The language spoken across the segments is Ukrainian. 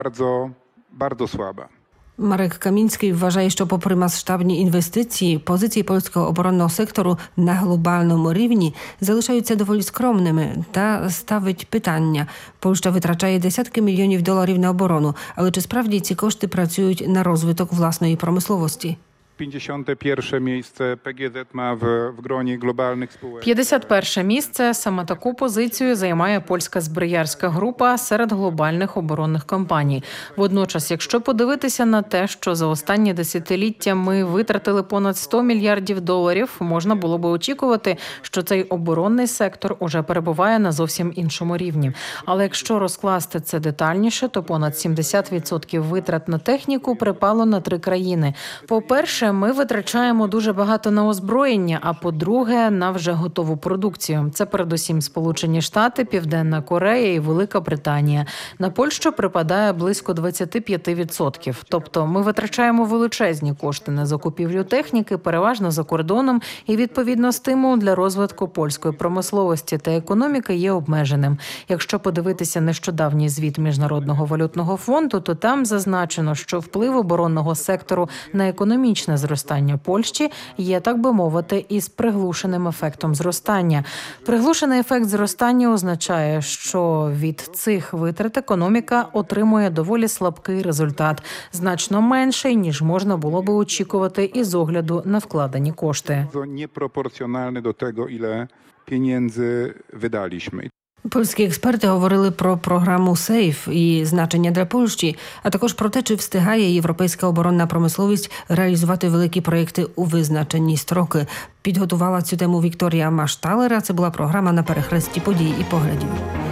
bardzo słaba. Marek Kamiński вважає, що попри масштабні інвестиції, позиції польського оборонного сектору на глобальному рівні залишаються доволі скромними та ставить питання. Польща витрачає десятки мільйонів доларів на оборону, але чи справді ці кошти працюють на розвиток власної промисловості? 51 miejsce PGZ ma w gronie globalnych spółek. 51 місце. Саме таку позицію займає польська зброярська група серед глобальних оборонних компаній. Водночас, якщо подивитися на те, що за останні десятиліття ми витратили понад 100 мільярдів доларів, можна було би очікувати, що цей оборонний сектор уже перебуває на зовсім іншому рівні. Але якщо розкласти це детальніше, то понад 70% витрат на техніку припало на 3 країни. По-перше, ми витрачаємо дуже багато на озброєння, а по-друге, на вже готову продукцію. Це передусім Сполучені Штати, Південна Корея і Велика Британія. На Польщу припадає близько 25%. Тобто ми витрачаємо величезні кошти на закупівлю техніки, переважно за кордоном, і, відповідно, стимул для розвитку польської промисловості та економіки є обмеженим. Якщо подивитися нещодавній звіт Міжнародного валютного фонду, то там зазначено, що вплив оборонного сектору на економічне зростання Польщі є, так би мовити, із приглушеним ефектом зростання. Приглушений ефект зростання означає, що від цих витрат економіка отримує доволі слабкий результат, значно менший, ніж можна було би очікувати із огляду на вкладені кошти. Непропорцjonalny do tego, ile pieniędzy wydaliśmy. Польські експерти говорили про програму «Сейф» і значення для Польщі, а також про те, чи встигає європейська оборонна промисловість реалізувати великі проєкти у визначені строки. Підготувала цю тему Вікторія Машталера. Це була програма «На перехресті подій і поглядів».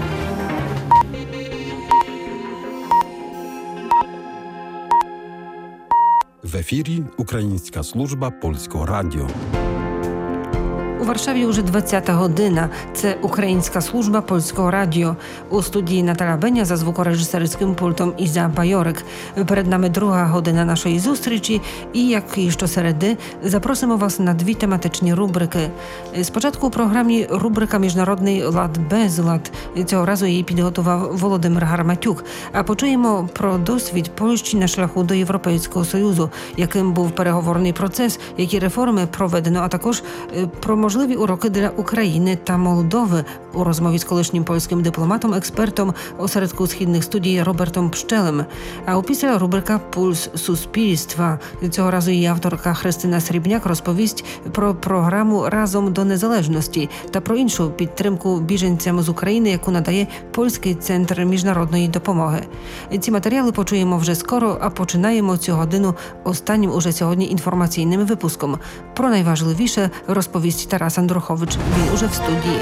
В ефірі Українська служба Польського радіо. У Варшаві уже 20-та година. Це Українська служба Польського радіо. У студії Наталя Беня за звукорежисерським пультом Іза Байорик. Перед нами друга година нашої зустрічі і, як і щосереди, запросимо вас на 2 тематичні рубрики. Спочатку у програмі рубрика «Міжнародний лад-безлад». Цього разу її підготував Володимир Гарматюк. А почуємо про досвід Польщі на шляху до Європейського Союзу, яким був переговорний процес, які реформи проведено, а також про можливі уроки для України та Молдови у розмові з колишнім польським дипломатом-експертом осередку східних студій Робертом Пщелем. А опісля рубрика «Пульс суспільства». Цього разу її авторка Христина Срібняк розповість про програму «Разом до незалежності» та про іншу підтримку біженцям з України, яку надає Польський центр міжнародної допомоги. Ці матеріали почуємо вже скоро, а починаємо цю годину останнім уже сьогодні інформаційним випуском. Про найважливіше розповість Тарас Андрухович. Він уже в студії.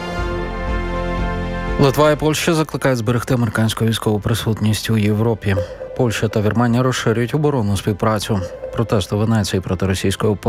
Литва і Польща закликають зберегти американську військову присутність у Європі. Польща та Вірменія розширюють оборонну співпрацю. Протести в Венеції проти російської